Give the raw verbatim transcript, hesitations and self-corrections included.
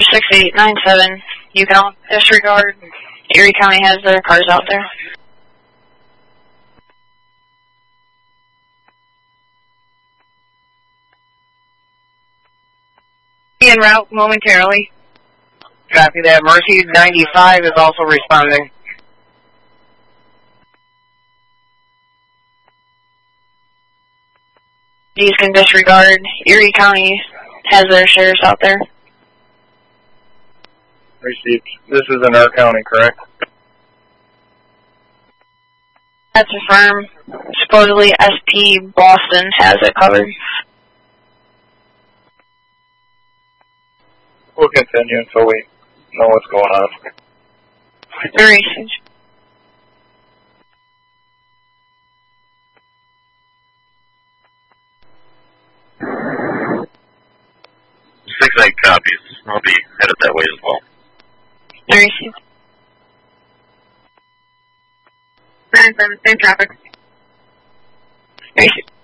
six eight nine seven, you can disregard. Erie County has their cars out there. Be en route momentarily. Copy that. Mercy ninety-five is also responding. These can disregard. Erie County has their sheriffs out there. Received. This is in our county, correct? That's a firm. Supposedly S P Boston has it covered. We'll continue until we know what's going on. Very Six eight copies. I'll be headed that way as well. Very nine seven, same traffic. Very